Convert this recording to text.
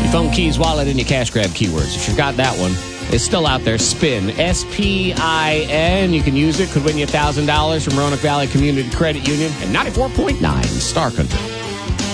Your phone keys, wallet, and your cash grab keywords. If you've got that one, it's still out there. SPIN, S-P-I-N. You can use it. Could win you $1,000 from Roanoke Valley Community Credit Union and 94.9 Star Country.